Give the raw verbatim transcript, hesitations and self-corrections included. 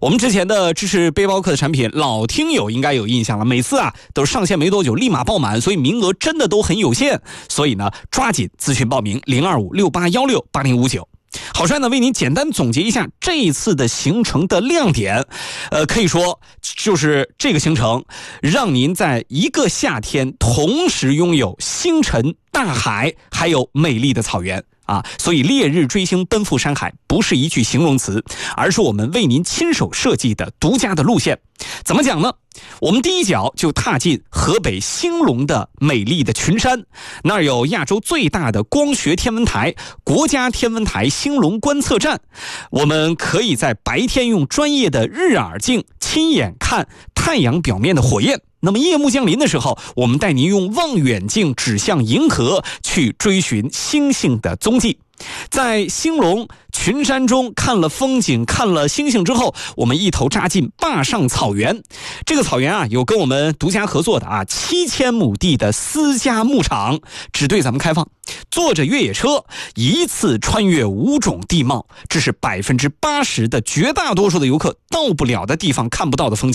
我们之前的知识背包客的产品，老听友应该有印象了，每次啊都是上线没多久立马爆满，所以名额真的都很有限。所以呢，抓紧咨询报名零二五六八一六八零五九。郝帅呢为您简单总结一下这一次的行程的亮点，呃，可以说就是这个行程让您在一个夏天同时拥有星辰、大海，还有美丽的草原啊，所以烈日追星奔赴山海不是一句形容词，而是我们为您亲手设计的独家的路线。怎么讲呢？我们第一脚就踏进河北兴隆的美丽的群山，那儿有亚洲最大的光学天文台——国家天文台兴隆观测站。我们可以在白天用专业的日耳镜亲眼看太阳表面的火焰，那么夜幕降临的时候，我们带您用望远镜指向银河，去追寻星星的踪迹。在兴隆群山中看了风景，看了星星之后，我们一头扎进坝上草原。这个草原啊，有跟我们独家合作的啊七千亩地的私家牧场，只对咱们开放。坐着越野车一次穿越五种地貌，这是百分之八十的绝大多数的游客到不了的地方，看不到的风景。